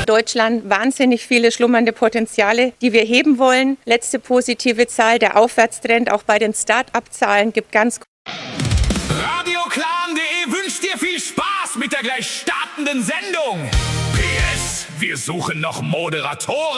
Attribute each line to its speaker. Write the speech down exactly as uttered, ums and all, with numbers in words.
Speaker 1: Deutschland wahnsinnig viele schlummernde Potenziale, die wir heben wollen. Letzte positive Zahl, der Aufwärtstrend auch bei den Start-up-Zahlen gibt ganz
Speaker 2: Radioklan punkt de wünscht dir viel Spaß mit der gleich startenden Sendung. P S. Wir suchen noch Moderatoren.